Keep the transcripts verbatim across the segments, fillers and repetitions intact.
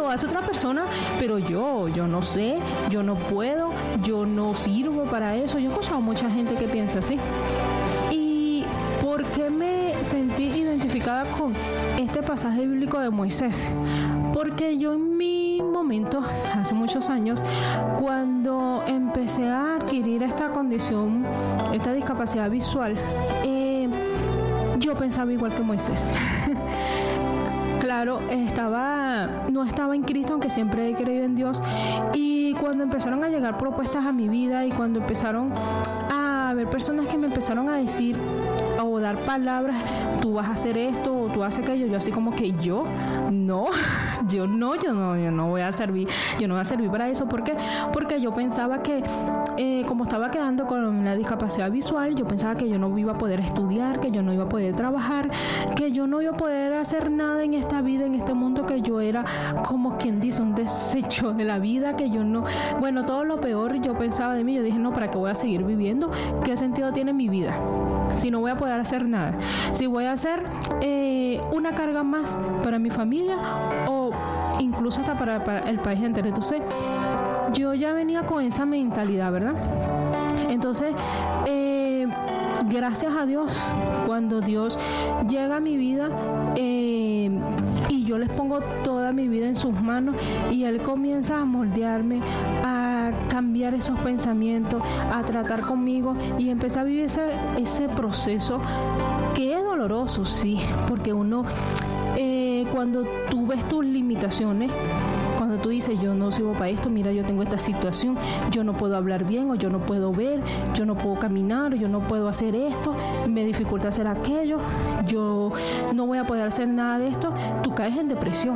lo hace otra persona, pero yo, yo no sé, yo no puedo, yo no sirvo para eso. Yo he escuchado mucha gente que piensa así. ¿Y por qué me sentí identificada con este pasaje bíblico de Moisés? Porque yo en mi momento, hace muchos años, cuando empecé a adquirir esta condición, esta discapacidad visual, eh, yo pensaba igual que Moisés. Claro, estaba, no estaba en Cristo, aunque siempre he creído en Dios. Y cuando empezaron a llegar propuestas a mi vida y cuando empezaron a haber personas que me empezaron a decir o dar palabras, tú vas a hacer esto o tú vas a hacer aquello, yo así como que yo no, yo no, yo no, yo no voy a servir, yo no voy a servir para eso. ¿Por qué? Porque yo pensaba que eh, como estaba quedando con la discapacidad visual, yo pensaba que yo no iba a poder estudiar, que yo no iba a poder trabajar, que yo no iba a poder hacer nada en esta vida, en este mundo, que yo era como quien dice un desecho de la vida, que yo no, bueno, todo lo peor yo pensaba de mí. Yo dije, no, ¿para qué voy a seguir viviendo? ¿Qué sentido tiene mi vida si no voy a poder hacer nada? Si voy a hacer eh, una carga más para mi familia o incluso hasta para, para el país entero. Entonces yo ya venía con esa mentalidad, ¿verdad? Entonces eh, gracias a Dios, cuando Dios llega a mi vida eh, y yo les pongo toda mi vida en sus manos y Él comienza a moldearme, a cambiar esos pensamientos, a tratar conmigo y empecé a vivir ese, ese proceso que es doloroso, sí, porque uno eh, cuando tú ves tus limitaciones, cuando tú dices, yo no sirvo para esto, mira, yo tengo esta situación, yo no puedo hablar bien, o yo no puedo ver, yo no puedo caminar, o yo no puedo hacer esto, me dificulta hacer aquello, yo no voy a poder hacer nada de esto, tú caes en depresión.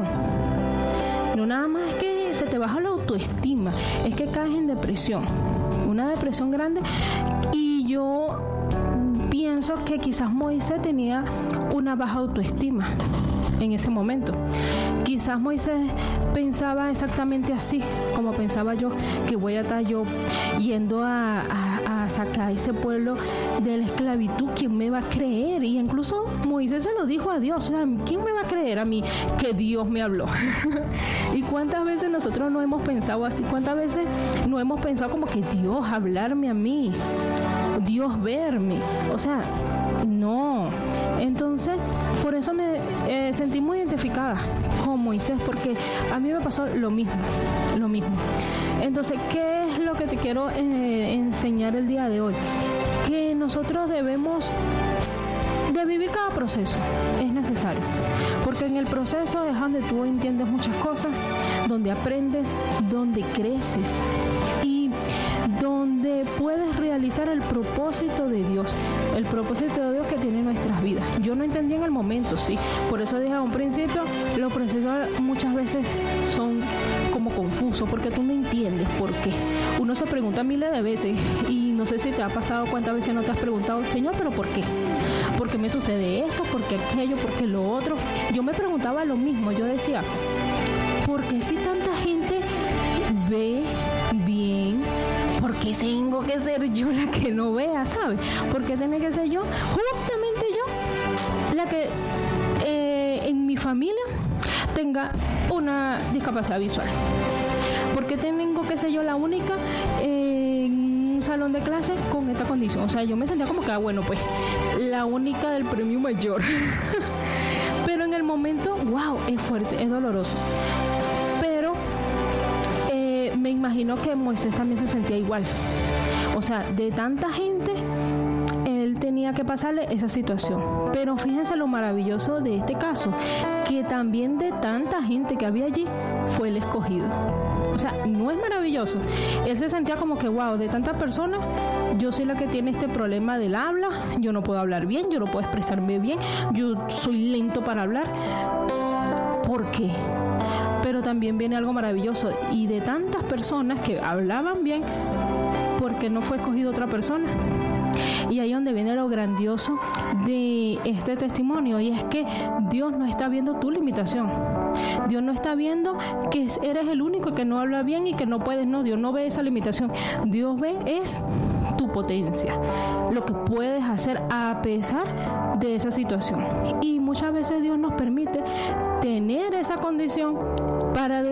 No nada más es que se te baja la autoestima, es que caes en depresión, una depresión grande. Y yo pienso que quizás Moisés tenía una baja autoestima en ese momento. Quizás Moisés pensaba exactamente así, como pensaba yo, que voy a estar yo yendo a, a, a sacar a ese pueblo de la esclavitud. ¿Quién me va a creer? Y incluso Moisés se lo dijo a Dios, o sea, ¿quién me va a creer a mí que Dios me habló? ¿Y cuántas veces nosotros no hemos pensado así? ¿Cuántas veces no hemos pensado como que Dios hablarme a mí? Dios verme, o sea, no. Entonces, por eso me eh, sentí muy identificada con Moisés, porque a mí me pasó lo mismo, lo mismo. Entonces, ¿qué es lo que te quiero eh, enseñar el día de hoy? Que nosotros debemos de vivir cada proceso, es necesario, porque en el proceso es donde tú entiendes muchas cosas, donde aprendes, donde creces y donde puedes realizar el propósito de Dios, el propósito de Dios que tiene nuestras vidas. Yo no entendía en el momento, sí, por eso dije a un principio, los procesos muchas veces son como confusos, porque tú no entiendes por qué. Uno se pregunta miles de veces y no sé si te ha pasado, cuántas veces no te has preguntado, Señor, ¿pero por qué? ¿Por qué me sucede esto? ¿Por qué aquello? ¿Por qué lo otro? Yo me preguntaba lo mismo, yo decía, ¿por qué si tanta gente ve bien? ¿Por qué tengo que ser yo la que no vea, sabes? ¿Por qué tiene que ser yo, justamente yo, la que eh, en mi familia tenga una discapacidad visual? ¿Por qué tengo que ser yo la única en un salón de clase con esta condición? O sea, yo me sentía como que, ah, bueno, pues, la única del premio mayor. Pero en el momento, wow, es fuerte, es doloroso. Pero me imagino que Moisés también se sentía igual. O sea, de tanta gente, él tenía que pasarle esa situación. Pero fíjense lo maravilloso de este caso, que también de tanta gente que había allí, fue el escogido. O sea, ¿no es maravilloso? Él se sentía como que, wow, de tantas personas, yo soy la que tiene este problema del habla, yo no puedo hablar bien, yo no puedo expresarme bien, yo soy lento para hablar. ¿Por qué? Pero también viene algo maravilloso, y de tantas personas que hablaban bien, ¿por qué no fue escogido otra persona? Y ahí es donde viene lo grandioso de este testimonio, y es que Dios no está viendo tu limitación. Dios no está viendo que eres el único que no habla bien y que no puedes, no, Dios no ve esa limitación. Dios ve es tu potencia, lo que puedes hacer a pesar de esa situación. Y muchas veces Dios nos permite tener esa condición para